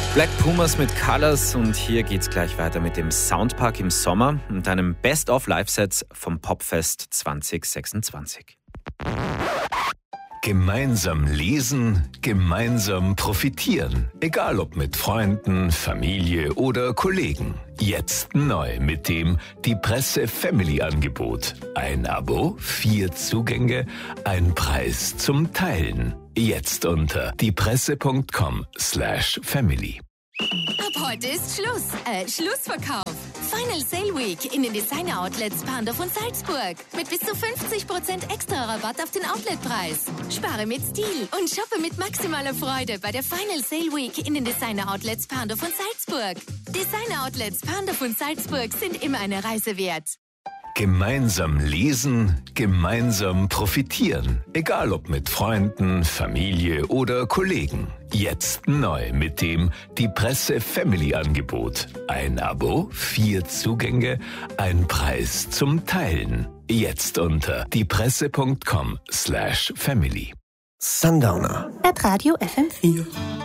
Black Pumas mit Colors und hier geht's gleich weiter mit dem Soundpark im Sommer und einem Best-of-Live-Sets vom Popfest 2026. Gemeinsam lesen, gemeinsam profitieren. Egal ob mit Freunden, Familie oder Kollegen. Jetzt neu mit dem Die Presse Family Angebot. Ein Abo, 4 Zugänge, ein Preis zum Teilen. Jetzt unter diepresse.com/family. Ab heute ist Schlussverkauf. Final Sale Week in den Designer Outlets Pandorf und Salzburg. Mit bis zu 50% extra Rabatt auf den Outletpreis. Spare mit Stil und shoppe mit maximaler Freude bei der Final Sale Week in den Designer Outlets Pandorf und Salzburg. Designer Outlets Pandorf und Salzburg sind immer eine Reise wert. Gemeinsam lesen, gemeinsam profitieren. Egal ob mit Freunden, Familie oder Kollegen. Jetzt neu mit dem Die Presse Family Angebot. Ein Abo, 4 Zugänge, ein Preis zum Teilen. Jetzt unter diepresse.com/family. Sundowner. Radio FM4.